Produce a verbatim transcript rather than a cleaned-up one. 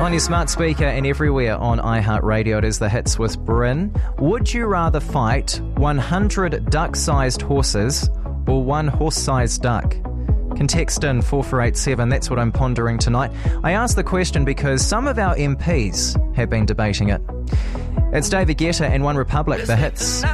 On your smart speaker and everywhere on iHeartRadio, it is The Hits with Bryn. Would you rather fight one hundred duck-sized horses or one horse-sized duck? Can text in four four eight seven, that's what I'm pondering tonight. I asked the question because some of our M Ps have been debating it. It's David Guetta and One Republic, The Hits.